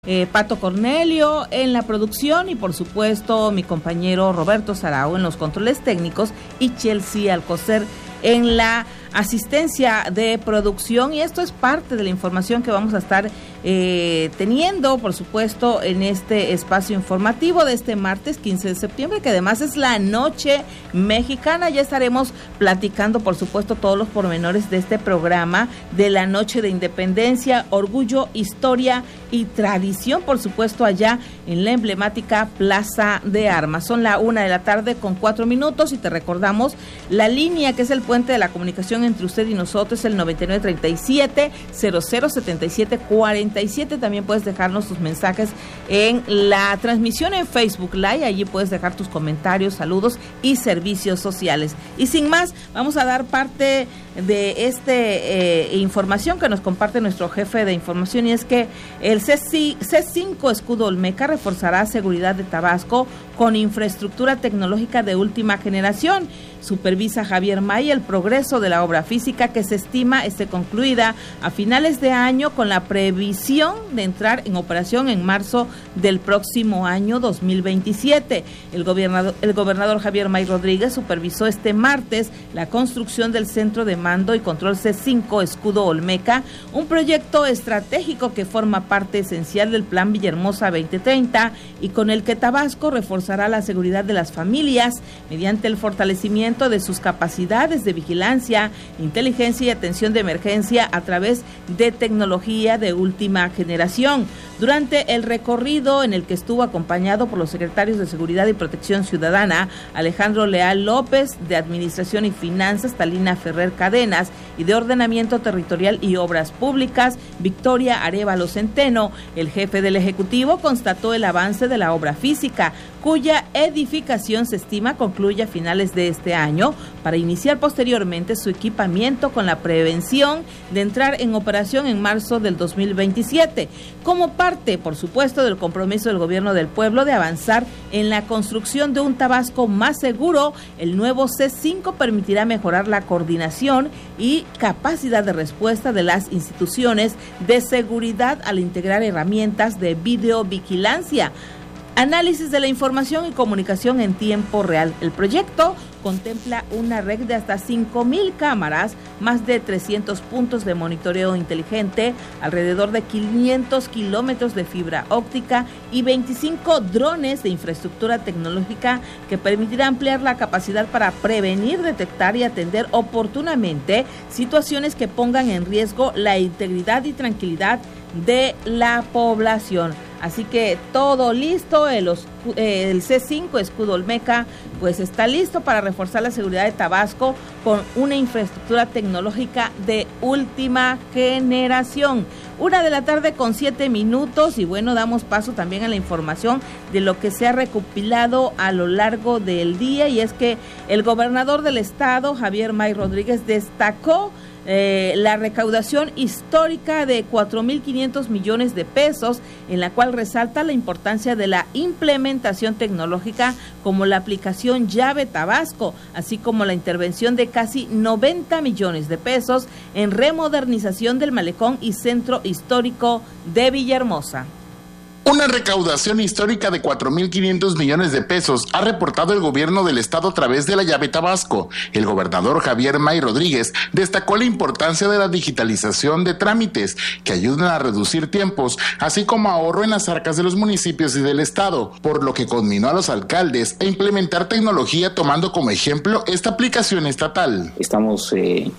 Pato Cornelio en la producción y por supuesto mi compañero Roberto Sarao en los controles técnicos y Chelsea Alcocer en la asistencia de producción, y esto es parte de la información que vamos a estar teniendo, por supuesto, en este espacio informativo de este martes 15 de septiembre, que además es la Noche Mexicana. Ya estaremos platicando, por supuesto, todos los pormenores de este programa de la Noche de Independencia, Orgullo, Historia y Tradición, por supuesto, allá en la emblemática Plaza de Armas. Son la 1:04 p.m. y te recordamos la línea que es el puente de la comunicación entre usted y nosotros, el 9937-007747. También puedes dejarnos tus mensajes en la transmisión en Facebook Live. Allí puedes dejar tus comentarios, saludos y servicios sociales. Y sin más, vamos a dar parte de esta información que nos comparte nuestro jefe de información, y es que el C5 Escudo Olmeca reforzará seguridad de Tabasco con infraestructura tecnológica de última generación. Supervisa Javier May el progreso de la obra física, que se estima esté concluida a finales de año, con la previsión de entrar en operación en marzo del próximo año 2027. El gobernador Javier May Rodríguez supervisó este martes la construcción del Centro de Mando y Control C5 Escudo Olmeca, un proyecto estratégico que forma parte esencial del Plan Villahermosa 2030 y con el que Tabasco reforzará la seguridad de las familias mediante el fortalecimiento de sus capacidades de vigilancia, inteligencia y atención de emergencia a través de tecnología de última generación. Durante el recorrido, en el que estuvo acompañado por los secretarios de Seguridad y Protección Ciudadana, Alejandro Leal López, de Administración y Finanzas, Talina Ferrer Cadenas, y de Ordenamiento Territorial y Obras Públicas, Victoria Arévalo Centeno, el jefe del Ejecutivo constató el avance de la obra física, cuya edificación se estima concluye a finales de este año, para iniciar posteriormente su equipamiento con la prevención de entrar en operación en marzo del 2027. Como parte, por supuesto, del compromiso del gobierno del pueblo de avanzar en la construcción de un Tabasco más seguro, el nuevo C5 permitirá mejorar la coordinación y capacidad de respuesta de las instituciones de seguridad al integrar herramientas de videovigilancia, análisis de la información y comunicación en tiempo real. El proyecto contempla una red de hasta 5,000 cámaras, más de 300 puntos de monitoreo inteligente, alrededor de 500 kilómetros de fibra óptica y 25 drones de infraestructura tecnológica que permitirá ampliar la capacidad para prevenir, detectar y atender oportunamente situaciones que pongan en riesgo la integridad y tranquilidad de la población. Así que todo listo, el C5 Escudo Olmeca pues está listo para reforzar la seguridad de Tabasco con una infraestructura tecnológica de última generación. 1:07 p.m. y bueno, damos paso también a la información de lo que se ha recopilado a lo largo del día, y es que el gobernador del estado, Javier May Rodríguez, destacó la recaudación histórica de 4,500 millones de pesos, en la cual resalta la importancia de la implementación tecnológica como la aplicación Llave Tabasco, así como la intervención de casi 90 millones de pesos en remodernización del malecón y centro histórico de Villahermosa. Una recaudación histórica de 4,500 millones de pesos ha reportado el gobierno del estado a través de la Llave Tabasco. El gobernador Javier May Rodríguez destacó la importancia de la digitalización de trámites que ayudan a reducir tiempos, así como ahorro en las arcas de los municipios y del estado, por lo que conminó a los alcaldes a implementar tecnología, tomando como ejemplo esta aplicación estatal. Estamos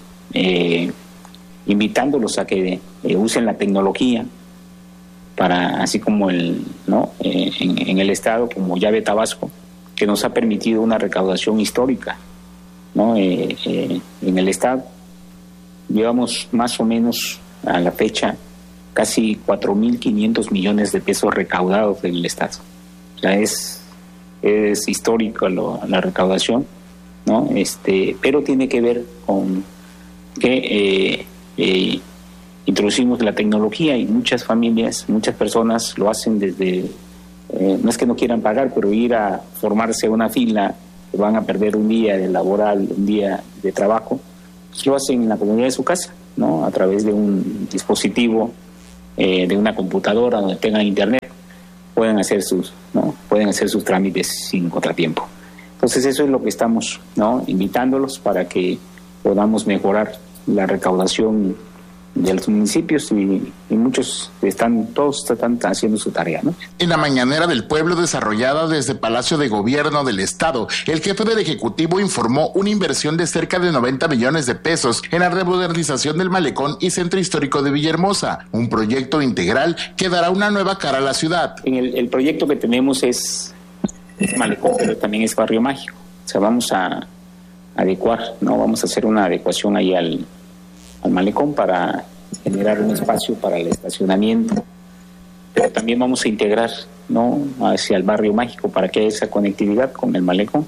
invitándolos a que usen la tecnología para, así como en el estado, como Llave Tabasco, que nos ha permitido una recaudación histórica, ¿no? En el estado llevamos más o menos a la fecha casi 4,500 millones de pesos recaudados en el estado. O sea, es histórico la recaudación, ¿no? Pero tiene que ver con que introducimos la tecnología, y muchas familias, muchas personas lo hacen desde, no es que no quieran pagar, pero ir a formarse a una fila, van a perder un día de laboral, un día de trabajo, pues lo hacen en la comunidad de su casa, ¿no? A través de un dispositivo de una computadora donde tengan internet, pueden hacer sus trámites sin contratiempo. Entonces eso es lo que estamos, ¿no?, invitándolos para que podamos mejorar la recaudación de los municipios y todos están haciendo su tarea, ¿no? En la mañanera del pueblo desarrollada desde Palacio de Gobierno del Estado, el jefe del Ejecutivo informó una inversión de cerca de 90 millones de pesos en la remodernización del malecón y centro histórico de Villahermosa, un proyecto integral que dará una nueva cara a la ciudad. El proyecto que tenemos es malecón, pero también es barrio mágico. O sea, vamos a adecuar, ¿no? Vamos a hacer una adecuación ahí al malecón para generar un espacio para el estacionamiento, pero también vamos a integrar, ¿no?, hacia el barrio mágico para que haya esa conectividad con el malecón.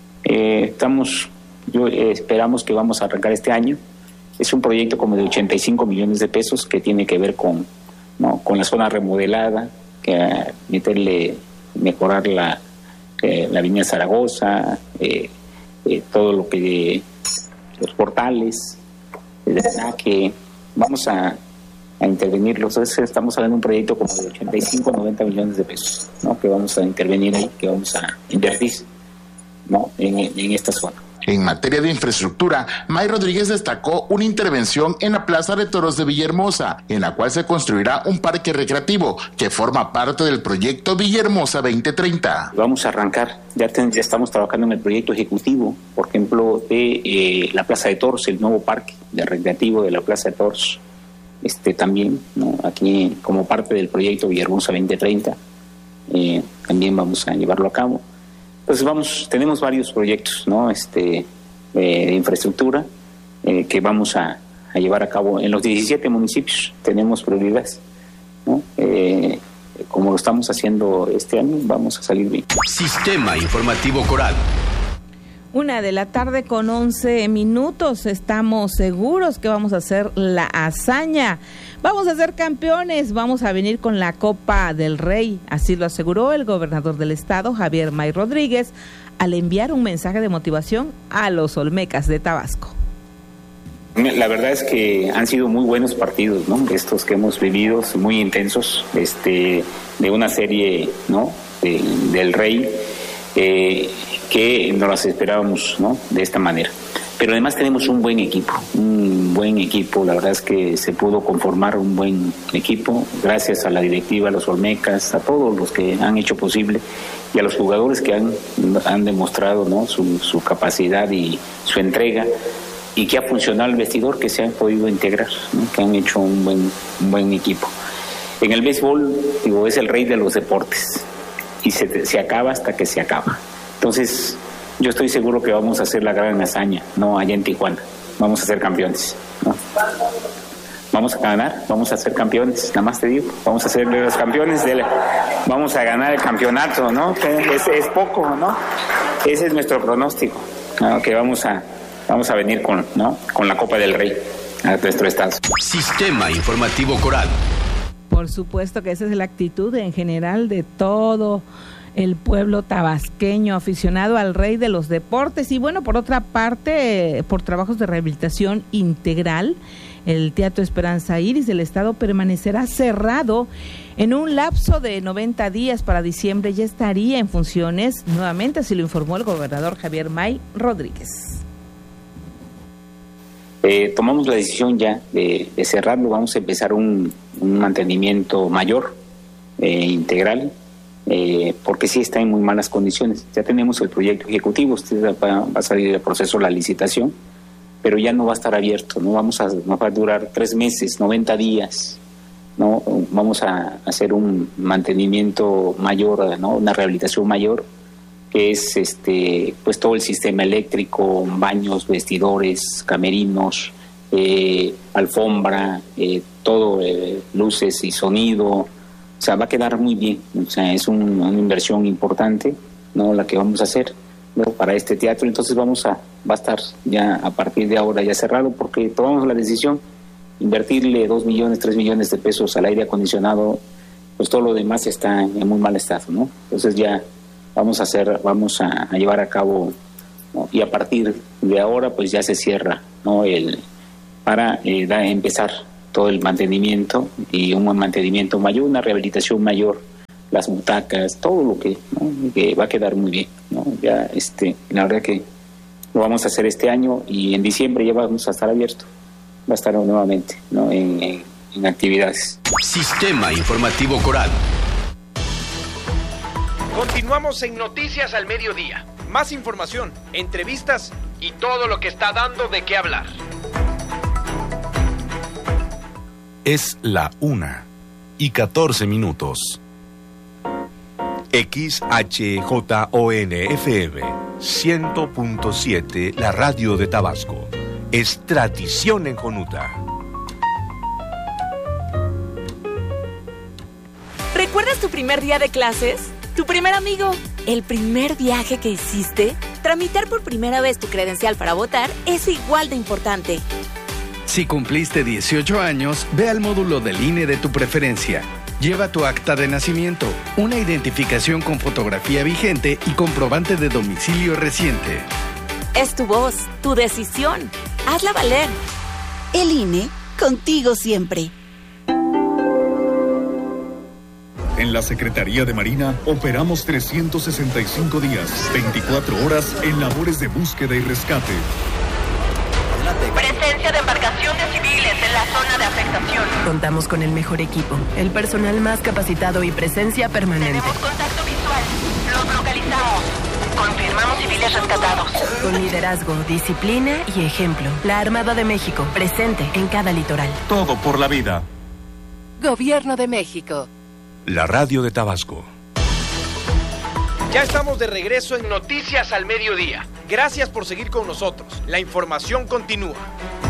Esperamos que vamos a arrancar este año. Es un proyecto como de 85 millones de pesos que tiene que ver con la zona remodelada, que mejorar la avenida Zaragoza, todo lo que los portales, que vamos a intervenirlos. Entonces estamos hablando de un proyecto como de 85 90 millones de pesos, ¿no?, que vamos a intervenir ahí, que vamos a invertir, ¿no?, en esta zona. En materia de infraestructura, May Rodríguez destacó una intervención en la Plaza de Toros de Villahermosa, en la cual se construirá un parque recreativo que forma parte del proyecto Villahermosa 2030. Vamos a arrancar, ya estamos trabajando en el proyecto ejecutivo, por ejemplo, de la Plaza de Toros, el nuevo parque de recreativo de la Plaza de Toros, también, ¿no?, aquí como parte del proyecto Villahermosa 2030, también vamos a llevarlo a cabo. Entonces tenemos varios proyectos, ¿no?, de infraestructura que vamos a llevar a cabo en los 17 municipios. Tenemos prioridades, ¿no? Como lo estamos haciendo este año, vamos a salir bien. Sistema Informativo Coral. 1:11 p.m. Estamos seguros que vamos a hacer la hazaña. Vamos a ser campeones, vamos a venir con la Copa del Rey. Así lo aseguró el gobernador del estado, Javier May Rodríguez, al enviar un mensaje de motivación a los Olmecas de Tabasco. La verdad es que han sido muy buenos partidos, ¿no?, estos que hemos vivido, muy intensos, de una serie, ¿no?, del Rey, que no las esperábamos, ¿no?, de esta manera. Pero además tenemos un buen equipo, la verdad es que se pudo conformar un buen equipo, gracias a la directiva, a los Olmecas, a todos los que han hecho posible, y a los jugadores que han demostrado, ¿no?, su capacidad y su entrega, y que ha funcionado el vestidor, que se han podido integrar, ¿no?, que han hecho un buen equipo. En el béisbol, es el rey de los deportes, y se acaba hasta que se acaba. Entonces, yo estoy seguro que vamos a hacer la gran hazaña, ¿no?, allá en Tijuana. Vamos a ser campeones, ¿no? Vamos a ganar, vamos a ser campeones, nada más te digo. Vamos a ser los campeones, vamos a ganar el campeonato, ¿no? Que es poco, ¿no? Ese es nuestro pronóstico, ¿no?, que vamos a venir con la Copa del Rey a nuestro estado. Sistema Informativo Coral. Por supuesto que esa es la actitud en general de todo el pueblo tabasqueño, aficionado al rey de los deportes. Y bueno, por otra parte, por trabajos de rehabilitación integral, el Teatro Esperanza Iris del estado permanecerá cerrado en un lapso de 90 días. Para diciembre ya estaría en funciones nuevamente, así lo informó el gobernador Javier May Rodríguez. Tomamos la decisión ya de cerrarlo. Vamos a empezar un mantenimiento mayor, integral, porque sí está en muy malas condiciones. Ya tenemos el proyecto ejecutivo, va a salir el proceso de la licitación, pero ya no va a estar abierto, ¿no? Nos va a durar 3 meses, 90 días, ¿no? Vamos a hacer un mantenimiento mayor, ¿no?, una rehabilitación mayor, que es pues todo el sistema eléctrico, baños, vestidores, camerinos, alfombra, todo, luces y sonido. O sea, va a quedar muy bien. O sea, es una inversión importante, ¿no?, la que vamos a hacer, ¿no?, para este teatro. Entonces va a estar ya a partir de ahora ya cerrado, porque tomamos la decisión invertirle 2 millones, 3 millones de pesos al aire acondicionado. Pues todo lo demás está en muy mal estado, ¿no? Entonces ya vamos a llevar a cabo, ¿no?, y a partir de ahora pues ya se cierra, ¿no?, para empezar todo el mantenimiento y un buen mantenimiento mayor, una rehabilitación mayor, las butacas, todo lo que, ¿no? Que va a quedar muy bien, ¿no? Ya la verdad que lo vamos a hacer este año y en diciembre ya vamos a estar abiertos, va a estar nuevamente, ¿no? en actividades. Sistema Informativo Coral. Continuamos en Noticias al Mediodía. Más información, entrevistas y todo lo que está dando de qué hablar. Es la 1:14. XHJON-FM 100.7, la radio de Tabasco. Es tradición en Jonuta. ¿Recuerdas tu primer día de clases? ¿Tu primer amigo? ¿El primer viaje que hiciste? Tramitar por primera vez tu credencial para votar es igual de importante. Si cumpliste 18 años, ve al módulo del INE de tu preferencia. Lleva tu acta de nacimiento, una identificación con fotografía vigente y comprobante de domicilio reciente. Es tu voz, tu decisión. Hazla valer. El INE, contigo siempre. En la Secretaría de Marina operamos 365 días, 24 horas en labores de búsqueda y rescate. Presencia de embarcaciones civiles en la zona de afectación. Contamos con el mejor equipo, el personal más capacitado y presencia permanente. Tenemos contacto visual. Los localizamos. Confirmamos civiles rescatados. Con liderazgo, disciplina y ejemplo. La Armada de México, presente en cada litoral. Todo por la vida. Gobierno de México. La radio de Tabasco. Ya estamos de regreso en Noticias al Mediodía. Gracias por seguir con nosotros. La información continúa.